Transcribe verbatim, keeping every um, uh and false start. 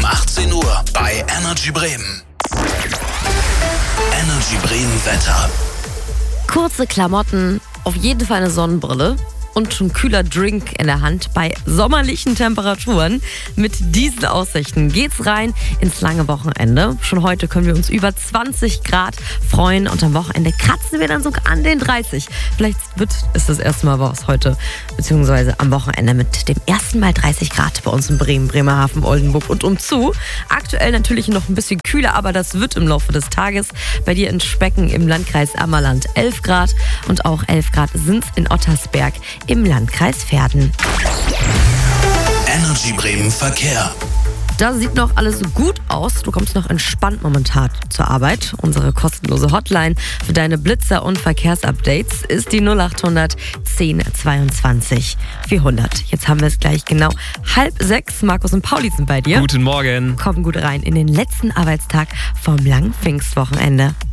um achtzehn Uhr bei Energy Bremen. Energy Bremen Wetter. Kurze Klamotten, auf jeden Fall eine Sonnenbrille und ein kühler Drink in der Hand bei sommerlichen Temperaturen. Mit diesen Aussichten geht's rein ins lange Wochenende. Schon heute können wir uns über zwanzig Grad freuen und am Wochenende kratzen wir dann sogar an den dreißig. Vielleicht wird es das erste Mal was heute, beziehungsweise am Wochenende mit dem ersten Mal dreißig Grad bei uns in Bremen, Bremerhaven, Oldenburg und umzu. Aktuell natürlich noch ein bisschen kühler, aber das wird im Laufe des Tages. Bei dir in Specken im Landkreis Ammerland elf Grad und auch elf Grad sind es in Ottersberg im Landkreis Verden. Energy Bremen Verkehr. Da sieht noch alles gut aus. Du kommst noch entspannt momentan zur Arbeit. Unsere kostenlose Hotline für deine Blitzer- und Verkehrsupdates ist die null achthundert zehn zweiundzwanzig vierhundert. Jetzt haben wir es gleich genau halb sechs. Markus und Pauli sind bei dir. Guten Morgen. Komm gut rein in den letzten Arbeitstag vom langen Pfingstwochenende.